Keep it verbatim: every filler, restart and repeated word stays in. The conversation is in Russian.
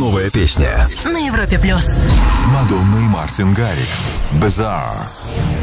Новая песня на Европе плюс. Мадонна и Мартин Гаррикс. Bizarre.